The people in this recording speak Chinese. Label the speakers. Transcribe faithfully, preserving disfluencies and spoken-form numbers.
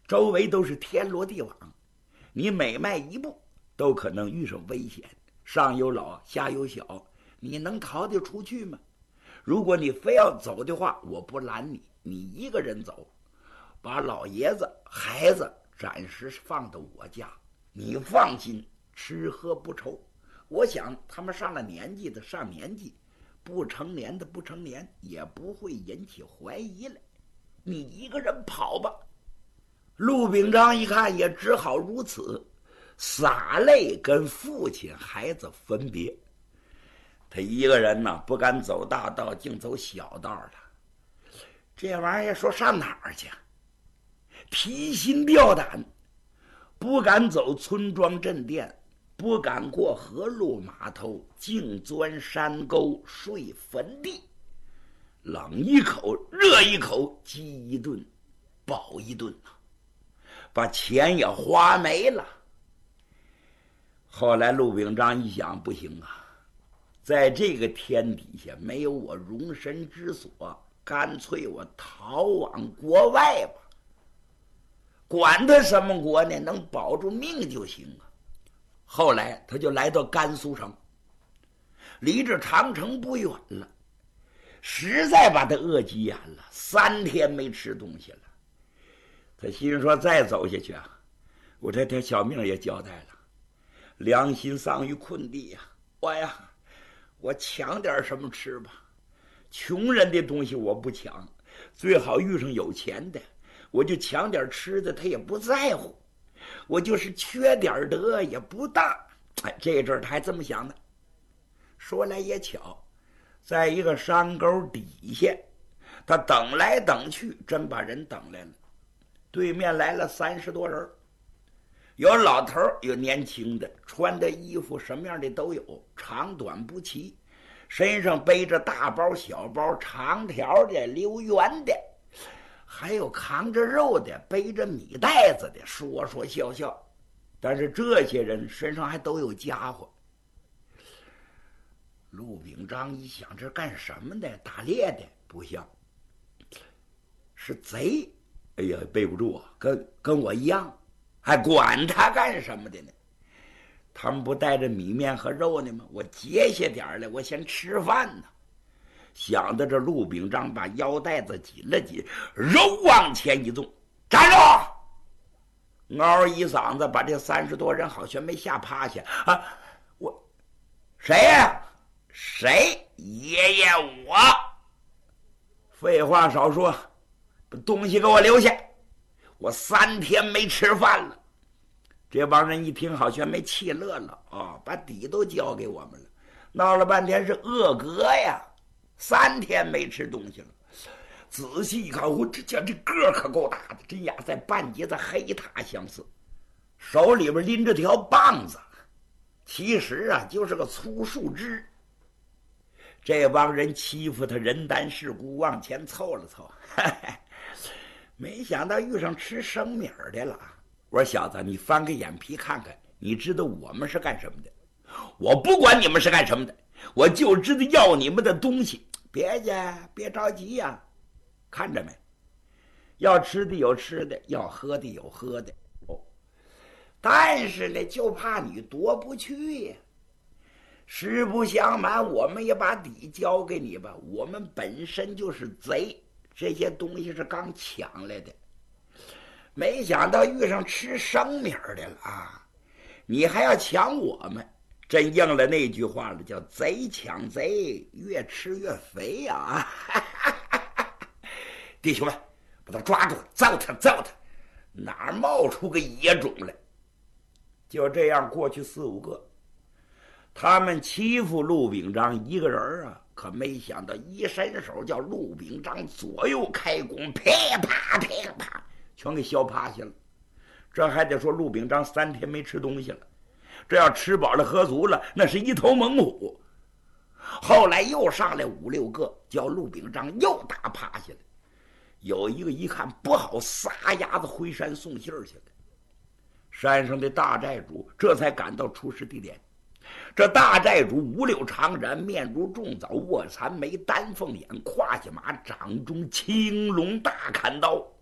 Speaker 1: 周围都是天罗地网，你每迈一步都可能遇上危险，上有老下有小，你能逃得出去吗？如果你非要走的话，我不拦你，你一个人走，把老爷子孩子暂时放到我家，你放心，吃喝不愁。我想他们上了年纪的上年纪，不成年的不成年，也不会引起怀疑来。你一个人跑吧。陆秉章一看也只好如此，洒泪跟父亲孩子分别。他一个人呢，不敢走大道，竟走小道了。这玩意儿说上哪儿去？提心吊胆，不敢走村庄镇店，不敢过河路码头，净钻山沟睡坟地。冷一口热一口，饥一顿饱一顿啊，把钱也花没了。后来陆秉章一想，不行啊，在这个天底下没有我容身之所，干脆我逃往国外吧。管他什么国呢，能保住命就行啊。后来他就来到甘肃城，离这长城不远了，实在把他饿急眼了，三天没吃东西了。他心说再走下去啊，我这条小命也交代了，良心丧于困地呀、啊！我呀，我抢点什么吃吧。穷人的东西我不抢，最好遇上有钱的，我就抢点吃的，他也不在乎。我就是缺点德也不大。哎，这阵儿他还这么想呢。说来也巧，在一个山沟底下，他等来等去，真把人等来了。对面来了三十多人，有老头有年轻的，穿的衣服什么样的都有，长短不齐，身上背着大包小包，长条的溜圆的，还有扛着肉的，背着米袋子的，说说笑笑。但是这些人身上还都有家伙。陆秉章一想，这干什么的？打猎的？不像，是贼。哎呀，背不住啊，跟跟我一样，还管他干什么的呢？他们不带着米面和肉呢吗？我截下点来，我先吃饭呢。想到这，陆秉章把腰带子紧了紧，肉往前一纵，站住！嗷一嗓子，把这三十多人好像没吓趴下啊！我谁呀？谁？爷爷我。废话少说，把东西给我留下，我三天没吃饭了。这帮人一听，好像没气乐了啊、哦，把底都交给我们了。闹了半天是饿嗝呀，三天没吃东西了。仔细一看，我这家这个可够大的，真呀，在半截子黑塔相似。手里边拎着条棒子，其实啊就是个粗树枝。这帮人欺负他人单势孤，往前凑了凑，没想到遇上吃生米的了。我说小子，你翻个眼皮看看，你知道我们是干什么的？我不管你们是干什么的，我就知道要你们的东西。别介，别着急呀、啊，看着没？要吃的有吃的，要喝的有喝的。哦，但是呢，就怕你夺不去呀。实不相瞒，我们也把底交给你吧。我们本身就是贼，这些东西是刚抢来的。没想到遇上吃生米的了啊！你还要抢我们，真应了那句话了，叫贼抢贼，越吃越肥呀、啊！弟兄们，把他抓住，揍他，揍他！哪儿冒出个野种来？就这样过去四五个，他们欺负陆秉章一个人啊，可没想到一伸手叫陆秉章左右开弓，噼啪噼啪，全给削趴下了。这还得说陆秉章三天没吃东西了，这要吃饱了喝足了，那是一头猛虎。后来又上来五六个，叫陆秉章又打趴下来。有一个一看不好，撒丫子回山送信儿去了。山上的大寨主这才赶到出事地点。这大寨主五柳长髯，面如重枣，卧蚕眉，丹凤眼，胯下马，掌中青龙大砍刀。